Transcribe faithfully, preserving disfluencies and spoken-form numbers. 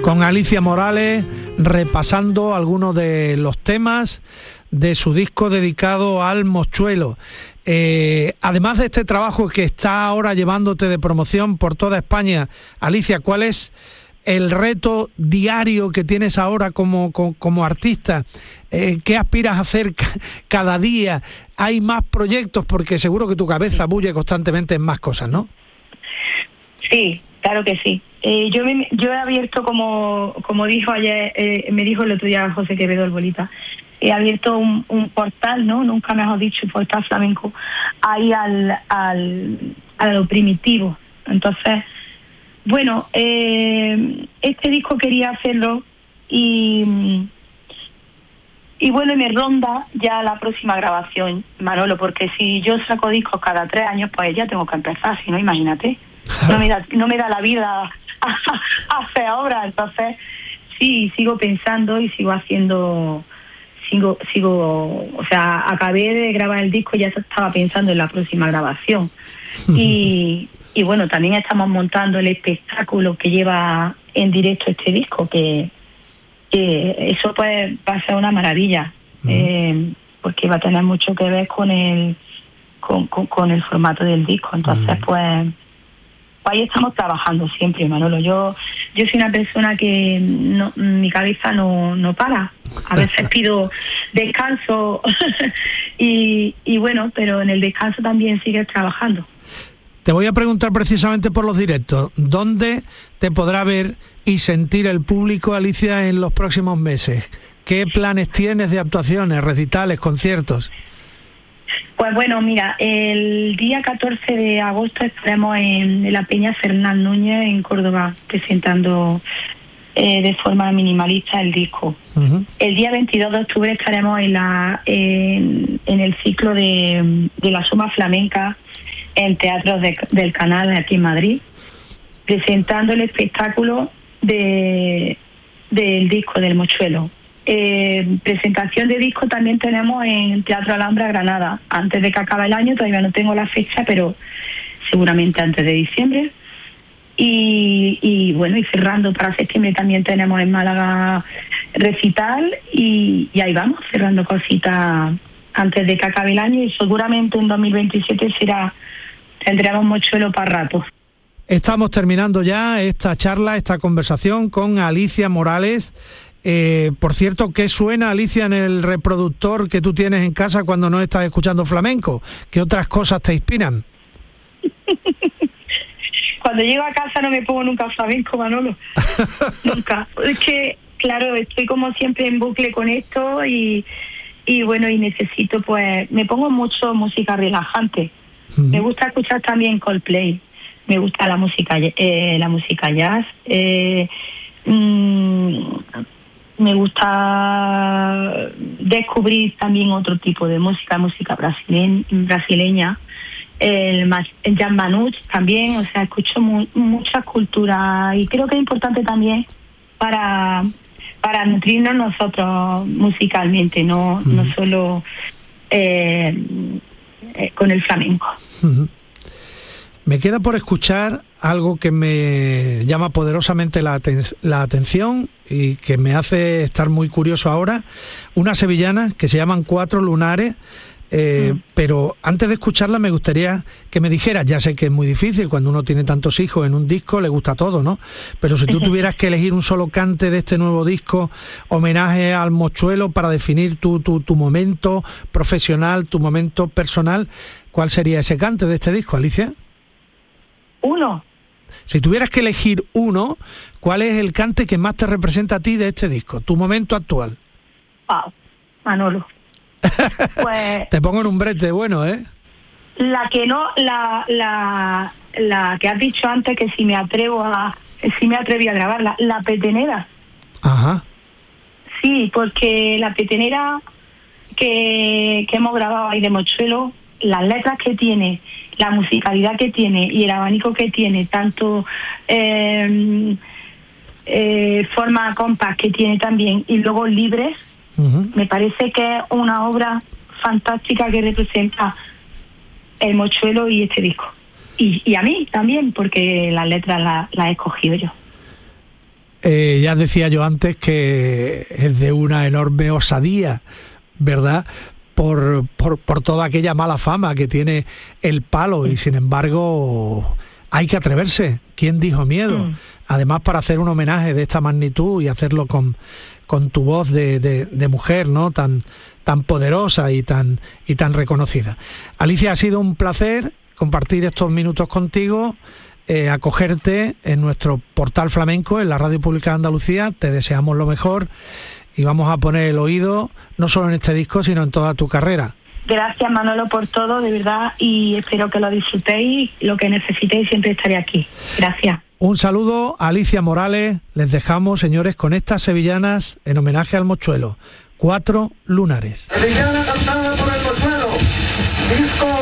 con Alicia Morales, repasando algunos de los temas de su disco dedicado al mochuelo. Eh, además de este trabajo que está ahora llevándote de promoción por toda España, Alicia, ¿cuál es el reto diario que tienes ahora como, como, como artista? Eh, ¿Qué aspiras a hacer ca- cada día? ¿Hay más proyectos? Porque seguro que tu cabeza bulle constantemente en más cosas, ¿no? Sí, claro que sí. Eh, yo me, yo he abierto, como como dijo ayer, eh, me dijo el otro día José Quevedo, el bolita, he abierto un, un portal, ¿no? Nunca mejor dicho, un portal flamenco, ahí al, al, a lo primitivo. Entonces, bueno, eh, este disco quería hacerlo y... Y bueno, me ronda ya la próxima grabación, Manolo, porque si yo saco discos cada tres años, pues ya tengo que empezar, si no, imagínate. No me da, no me da la vida a, a hacer obras, entonces sí, sigo pensando y sigo haciendo, sigo, sigo, o sea, acabé de grabar el disco y ya estaba pensando en la próxima grabación. Y, y bueno, también estamos montando el espectáculo que lleva en directo este disco, que Eh, eso pues va a ser una maravilla, uh-huh. eh, porque va a tener mucho que ver con el con, con, con el formato del disco. Entonces uh-huh. pues, pues ahí estamos trabajando siempre, Manolo. Yo yo soy una persona que no, mi cabeza no, no para. A veces pido descanso y, y bueno, pero en el descanso también sigues trabajando. Te voy a preguntar precisamente por los directos. ¿Dónde te podrá ver y sentir el público, Alicia, en los próximos meses? ¿Qué planes tienes de actuaciones, recitales, conciertos? Pues bueno, mira, el día catorce de agosto estaremos en la Peña Fernán Núñez, en Córdoba, presentando eh, de forma minimalista el disco. Uh-huh. El día veintidós de octubre estaremos en, la, en, en el ciclo de, de la Suma Flamenca, en teatros de, del Canal aquí en Madrid, presentando el espectáculo de del disco del mochuelo. Eh, presentación de disco también tenemos en Teatro Alhambra, Granada, antes de que acabe el año. Todavía no tengo la fecha, pero seguramente antes de diciembre. Y, y bueno, y cerrando para septiembre también tenemos en Málaga recital, y, y ahí vamos cerrando cositas antes de que acabe el año, y seguramente en dos mil veintisiete será tendremos mochuelo para rato. Estamos terminando ya esta charla, esta conversación con Alicia Morales. Eh, por cierto, ¿qué suena, Alicia, en el reproductor que tú tienes en casa cuando no estás escuchando flamenco? ¿Qué otras cosas te inspiran? Cuando llego a casa no me pongo nunca flamenco, Manolo. Nunca. Es que, claro, estoy como siempre en bucle con esto y, y bueno, y necesito, pues, me pongo mucho música relajante. Uh-huh. Me gusta escuchar también Coldplay. Me gusta la música eh, la música jazz. Eh, mmm, me gusta descubrir también otro tipo de música, música brasileña, brasileña el, el jazz manouche también. O sea, escucho mu- mucha cultura, y creo que es importante también para para nutrirnos nosotros musicalmente, no, uh-huh. no solo eh, eh, con el flamenco. Uh-huh. Me queda por escuchar algo que me llama poderosamente la, aten- la atención y que me hace estar muy curioso ahora. Una sevillana que se llaman Cuatro Lunares, eh, mm. pero antes de escucharla me gustaría que me dijeras, ya sé que es muy difícil, cuando uno tiene tantos hijos en un disco le gusta todo, ¿no? Pero si tú tuvieras que elegir un solo cante de este nuevo disco, homenaje al mochuelo, para definir tu, tu, tu momento profesional, tu momento personal, ¿cuál sería ese cante de este disco, Alicia? Uno. Si tuvieras que elegir uno, ¿cuál es el cante que más te representa a ti de este disco? Tu momento actual. Wow, Manolo. Pues te pongo en un brete bueno, ¿eh? La que no, la, la, la que has dicho antes, que si me atrevo a, si me atreví a grabarla, La Petenera. Ajá. Sí, porque La Petenera que, que hemos grabado ahí de mochuelo, las letras que tiene, la musicalidad que tiene y el abanico que tiene, tanto eh, eh, forma compás que tiene también, y luego libres, uh-huh. me parece que es una obra fantástica que representa el mochuelo y este disco. Y, y a mí también, porque las letras las la he escogido yo. Eh, ya decía yo antes que es de una enorme osadía, ¿verdad? Por, por, por toda aquella mala fama que tiene el palo, y sin embargo hay que atreverse. ¿Quién dijo miedo? Mm. Además, para hacer un homenaje de esta magnitud y hacerlo con, con tu voz de, de, de mujer, ¿no? Tan, tan poderosa y tan, y tan reconocida. Alicia, ha sido un placer compartir estos minutos contigo, eh, acogerte en nuestro portal flamenco, en la Radio Pública de Andalucía. Te deseamos lo mejor y vamos a poner el oído no solo en este disco, sino en toda tu carrera. Gracias, Manolo, por todo, de verdad, y espero que lo disfrutéis. Lo que necesitéis, siempre estaré aquí. Gracias. Un saludo a Alicia Morales. Les dejamos, señores, con estas sevillanas en homenaje al mochuelo. Cuatro lunares. Sevillana cantada por el mochuelo. Disco